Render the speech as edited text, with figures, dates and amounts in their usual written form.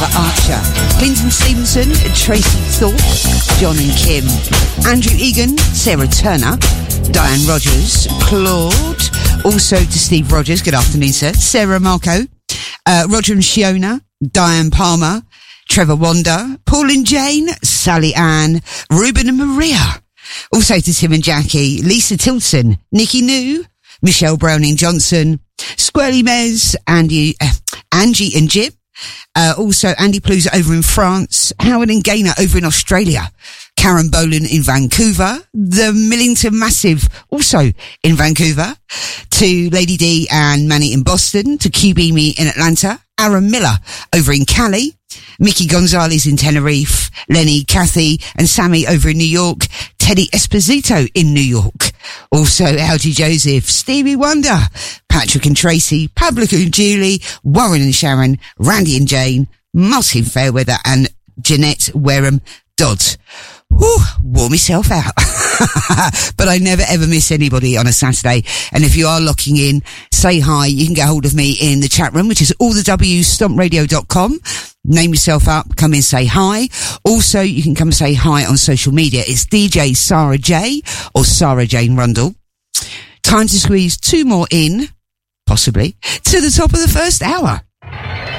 Trevor Archer, Clinton Stevenson, Tracy Thorpe, John and Kim, Andrew Egan, Sarah Turner, Diane Rogers, Claude, also to Steve Rogers, good afternoon sir, Sarah Marco, Roger and Shiona, Diane Palmer, Trevor Wanda, Paul and Jane, Sally Ann, Ruben and Maria. Also to Tim and Jackie, Lisa Tilton, Nikki New, Michelle Browning-Johnson, Squirrely Mez, Angie and Jim. Also Andy Plews over in France, Howard and Gaynor over in Australia, Karen Bolan in Vancouver, the Millington Massive also in Vancouver, to Lady D and Manny in Boston, to QB in Atlanta, Aaron Miller over in Cali, Mickey Gonzalez in Tenerife, Lenny, Kathy and Sammy over in New York, Teddy Esposito in New York. Also Algie Joseph, Stevie Wonder, Patrick and Tracy, Pablo and Julie, Warren and Sharon, Randy and Jane, Martin Fairweather and Jeanette Wareham Dodd. Whew, wore myself out. But I never ever miss anybody on a Saturday. And if you are locking in, say hi. You can get hold of me in the chat room, which is allthewstompradio.com. Name yourself up, come in, say hi. Also, you can come say hi on social media. It's DJ Sarah J or Sarah Jane Rundle. Time to squeeze two more in, possibly, to the top of the first hour.